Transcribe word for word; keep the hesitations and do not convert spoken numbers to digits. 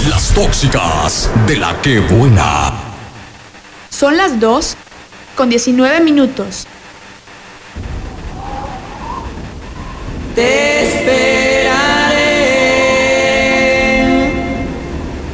Las tóxicas de la que buena. Son las dos con diecinueve minutos. Te